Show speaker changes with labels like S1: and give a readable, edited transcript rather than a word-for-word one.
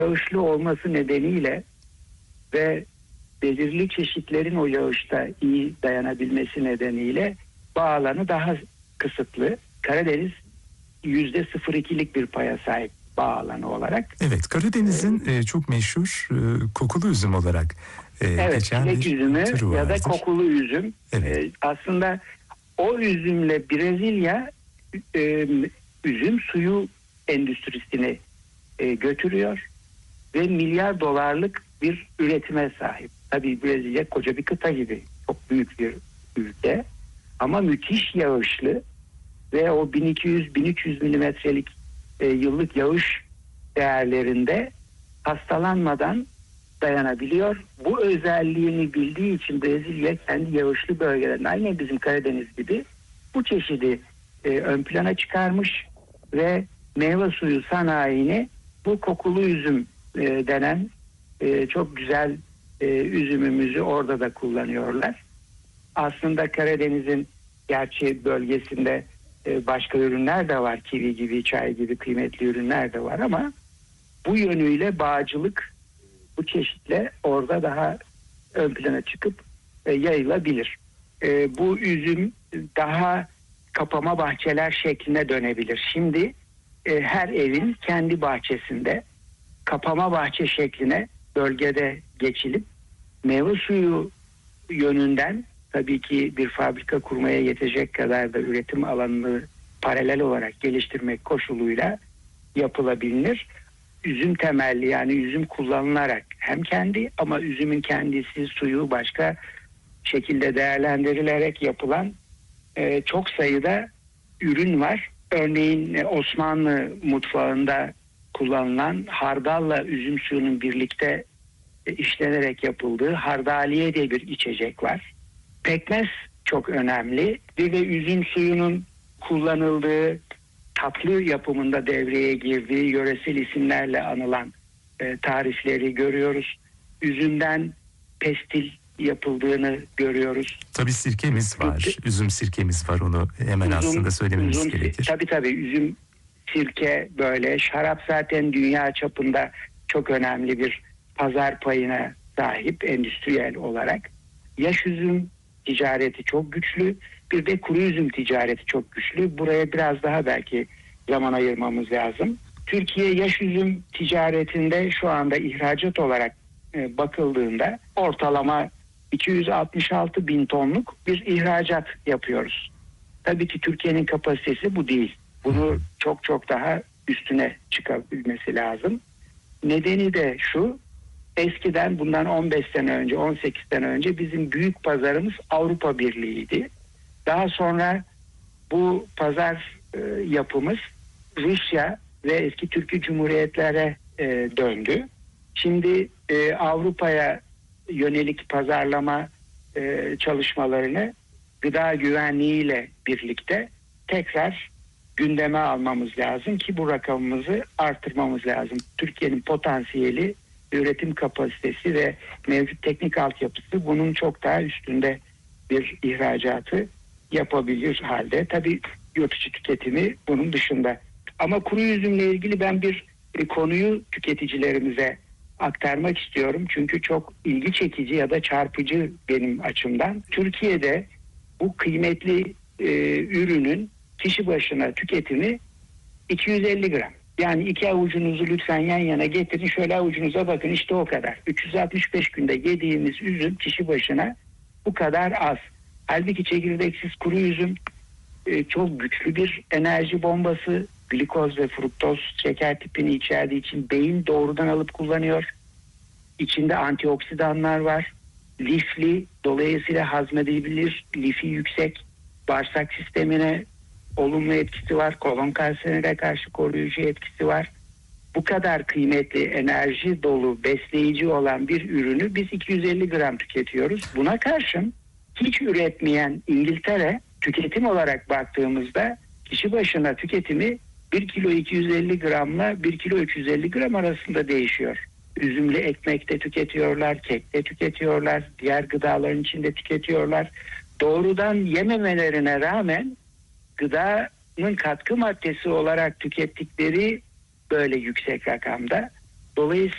S1: yağışlı olması nedeniyle ve belirli çeşitlerin o yağışta iyi dayanabilmesi nedeniyle bağ alanı daha kısıtlı. Karadeniz %0,2'lik bir paya sahip bağ alanı olarak.
S2: Evet, Karadeniz'in çok meşhur kokulu üzüm olarak
S1: evet,
S2: geçen
S1: çilek
S2: bir
S1: üzümü
S2: türü
S1: ya da
S2: vardır.
S1: kokulu üzüm.
S2: Evet.
S1: Aslında o üzümle Brezilya üzüm suyu endüstrisini götürüyor ve milyar dolarlık bir üretime sahip. Tabii Brezilya koca bir kıta gibi, çok büyük bir ülke ama müthiş yağışlı ve o 1200-1300 milimetrelik yıllık yağış değerlerinde hastalanmadan dayanabiliyor. Bu özelliğini bildiği için Brezilya kendi yağışlı bölgelerinde, aynı bizim Karadeniz gibi, bu çeşidi ön plana çıkarmış ve meyve suyu sanayini bu kokulu üzüm denen çok güzel üzümümüzü orada da kullanıyorlar. Aslında Karadeniz'in gerçi bölgesinde başka ürünler de var. Kivi gibi, çay gibi kıymetli ürünler de var ama bu yönüyle bağcılık bu çeşitle orada daha ön plana çıkıp yayılabilir. Bu üzüm daha kapama bahçeler şekline dönebilir. Şimdi her evin kendi bahçesinde kapama bahçe şekline bölgede geçilip meyve suyu yönünden tabii ki bir fabrika kurmaya yetecek kadar da üretim alanını paralel olarak geliştirmek koşuluyla yapılabilir. Üzüm temelli, yani üzüm kullanılarak hem kendi ama üzümün kendisi, suyu başka şekilde değerlendirilerek yapılan çok sayıda ürün var. Örneğin Osmanlı mutfağında kullanılan hardalla üzüm suyunun birlikte işlenerek yapıldığı hardaliye diye bir içecek var. Pekmez çok önemli ve üzüm suyunun kullanıldığı, tatlı yapımında devreye girdiği yöresel isimlerle anılan tarifleri görüyoruz. Üzümden pestil yapıldığını görüyoruz.
S2: Tabii sirkemiz var. Üzüm sirkemiz var. Onu hemen aslında söylememiz gerekir.
S1: Tabii üzüm, sirke böyle. Şarap zaten dünya çapında çok önemli bir pazar payına sahip endüstriyel olarak. Yaş üzüm ticareti çok güçlü. Bir de kuru üzüm ticareti çok güçlü. Buraya biraz daha belki zaman ayırmamız lazım. Türkiye yaş üzüm ticaretinde şu anda ihracat olarak bakıldığında ortalama 266 bin tonluk bir ihracat yapıyoruz. Tabii ki Türkiye'nin kapasitesi bu değil. Bunu çok daha üstüne çıkabilmesi lazım. Nedeni de şu: eskiden bundan 15 sene önce, 18 sene önce bizim büyük pazarımız Avrupa Birliği'ydi. Daha sonra bu pazar yapımız Rusya ve eski Türkiye Cumhuriyetlere döndü. Şimdi Avrupa'ya yönelik pazarlama çalışmalarını gıda güvenliğiyle birlikte tekrar gündeme almamız lazım ki bu rakamımızı artırmamız lazım. Türkiye'nin potansiyeli, üretim kapasitesi ve mevcut teknik altyapısı bunun çok daha üstünde bir ihracatı yapabilir halde. Tabii yurt içi tüketimi bunun dışında. Ama kuru üzümle ilgili ben bir konuyu tüketicilerimize aktarmak istiyorum. Çünkü çok ilgi çekici ya da çarpıcı benim açımdan. Türkiye'de bu kıymetli ürünün kişi başına tüketimi 250 gram. Yani iki avucunuzu lütfen yan yana getirin. Şöyle avucunuza bakın, işte o kadar. 365 günde yediğimiz üzüm kişi başına bu kadar az. Halbuki çekirdeksiz kuru üzüm çok güçlü bir enerji bombası. Glikoz ve fruktoz şeker tipini içerdiği için beyin doğrudan alıp kullanıyor. İçinde antioksidanlar var. Lifli, dolayısıyla hazmedebilir, lifi yüksek. Bağırsak sistemine olumlu etkisi var. Kolon kanserine karşı koruyucu etkisi var. Bu kadar kıymetli, enerji dolu, besleyici olan bir ürünü biz 250 gram tüketiyoruz. Buna karşın hiç üretmeyen İngiltere, tüketim olarak baktığımızda kişi başına tüketimi 1 kilo 250 gramla 1 kilo 350 gram arasında değişiyor. Üzümlü ekmekte tüketiyorlar, kekte tüketiyorlar, diğer gıdaların içinde tüketiyorlar. Doğrudan yememelerine rağmen gıdanın katkı maddesi olarak tükettikleri böyle yüksek rakamda. Dolayısıyla